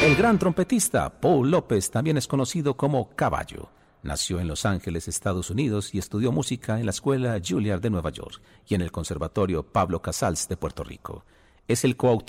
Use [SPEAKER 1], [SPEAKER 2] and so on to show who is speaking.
[SPEAKER 1] El gran trompetista Paul López también es conocido como Caballo. Nació en Los Ángeles, Estados Unidos, y estudió música en la Escuela Juilliard de Nueva York y en el Conservatorio Pablo Casals de Puerto Rico. Es el coautor